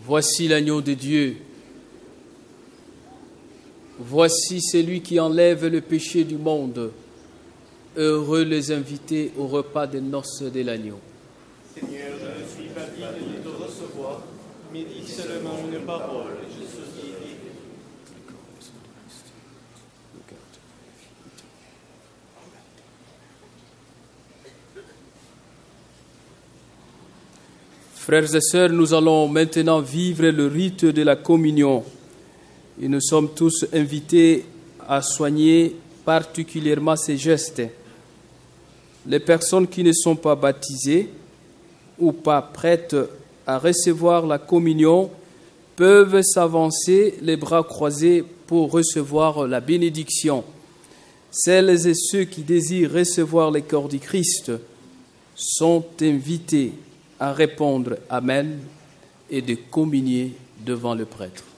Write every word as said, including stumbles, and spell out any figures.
Voici l'agneau de Dieu. Voici celui qui enlève le péché du monde. Heureux les invités au repas des noces de l'agneau. Seigneur, je ne suis pas digne de te recevoir, mais dis seulement une parole, je serai guéri. Frères et sœurs, nous allons maintenant vivre le rite de la communion. Et nous sommes tous invités à soigner particulièrement ces gestes. Les personnes qui ne sont pas baptisées ou pas prêtes à recevoir la communion peuvent s'avancer les bras croisés pour recevoir la bénédiction. Celles et ceux qui désirent recevoir le corps du Christ sont invités à répondre Amen et de communier devant le prêtre.